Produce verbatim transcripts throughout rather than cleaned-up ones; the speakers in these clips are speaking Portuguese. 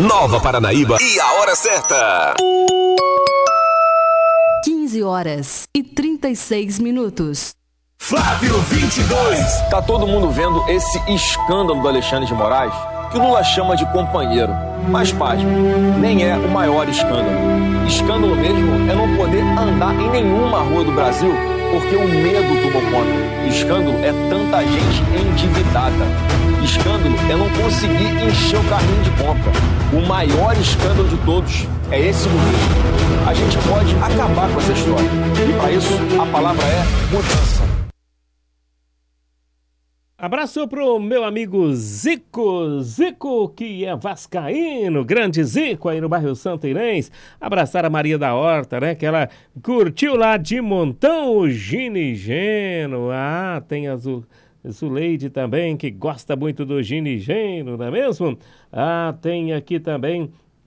Nova Paranaíba e a hora certa. quinze horas e trinta e seis minutos. Flávio vinte e dois. Tá todo mundo vendo esse escândalo do Alexandre de Moraes, que o Lula chama de companheiro. Mas, pasme, nem é o maior escândalo. Escândalo mesmo é não poder andar em nenhuma rua do Brasil porque o medo tomou conta. Escândalo é tanta gente endividada. Escândalo é não conseguir encher o carrinho de compra. O maior escândalo de todos é esse governo. A gente pode acabar com essa história. E para isso, a palavra é mudança. Abraço pro meu amigo Zico, Zico que é vascaíno, grande Zico aí no bairro Santo Inês. Abraçar a Maria da Horta, né, que ela curtiu lá de montão o Ginigeno. Ah, tem a Zu, Zuleide também, que gosta muito do Ginigeno, não é mesmo? Ah, tem aqui também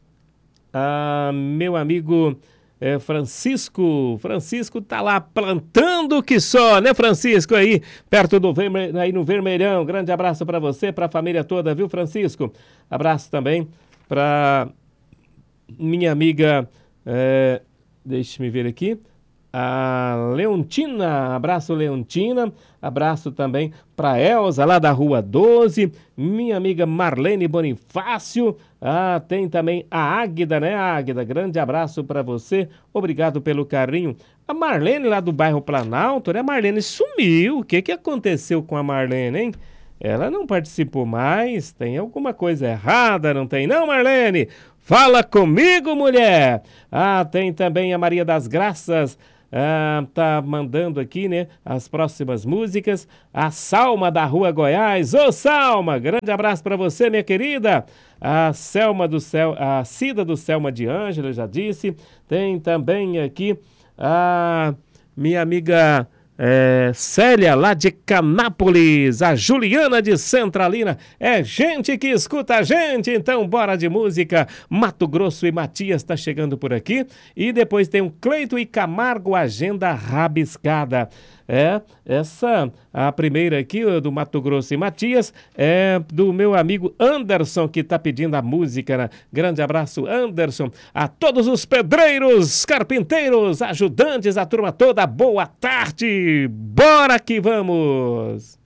ah, meu amigo... É, Francisco, Francisco tá lá plantando que só, né, Francisco, aí perto do Verme, aí no Vermelhão. Grande abraço para você, para a família toda, viu, Francisco? Abraço também para minha amiga, é, deixe-me ver aqui, a Leontina. Abraço, Leontina. Abraço também para Elza, lá da Rua doze. Minha amiga Marlene Bonifácio. Ah, tem também a Águida, né, Águida? Grande abraço para você. Obrigado pelo carinho. A Marlene, lá do bairro Planalto, né? A Marlene sumiu. O que que aconteceu com a Marlene, hein? Ela não participou mais. Tem alguma coisa errada, não tem não, Marlene? Fala comigo, mulher! Ah, tem também a Maria das Graças. Ah, tá mandando aqui, né, as próximas músicas. A Salma da Rua Goiás. Ô, Salma, grande abraço para você, minha querida. A Selma do Céu, a Cida do Selma de Ângela, já disse. Tem também aqui a minha amiga é, Célia, lá de Canápolis. A Juliana de Centralina. É gente que escuta a gente, então bora de música. Mato Grosso e Matias tá chegando por aqui. E depois tem o Cleito e Camargo, Agenda Rabiscada. É, essa, a primeira aqui, do Mato Grosso e Matias, é do meu amigo Anderson, que tá pedindo a música, né? Grande abraço, Anderson. A todos os pedreiros, carpinteiros, ajudantes, a turma toda, boa tarde. Bora que vamos!